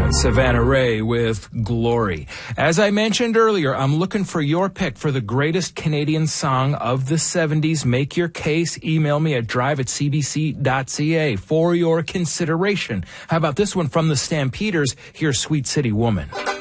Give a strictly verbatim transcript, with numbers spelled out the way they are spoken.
Savannah Ray with Glory. As I mentioned earlier, I'm looking for your pick for the greatest Canadian song of the seventies. Make your case. Email me at drive at c b c dot c a for your consideration. How about this one from the Stampeders? Here's Sweet City Woman.